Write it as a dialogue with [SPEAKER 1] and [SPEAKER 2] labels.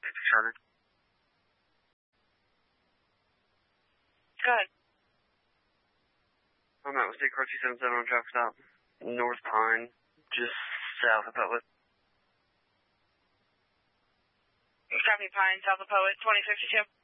[SPEAKER 1] Charter.
[SPEAKER 2] Go ahead.
[SPEAKER 1] I'm at with State Car 277 on traffic stop. North Pine, just south of Poet.
[SPEAKER 2] Copy, Pine, south of Poet, 2052.